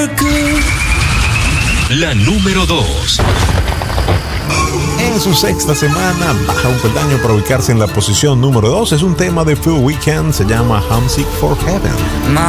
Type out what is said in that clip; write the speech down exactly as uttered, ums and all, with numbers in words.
La número dos. En su sexta semana baja un peldaño para ubicarse en la posición número dos. Es un tema de Phil Weekend, se llama Homesick for Heaven. My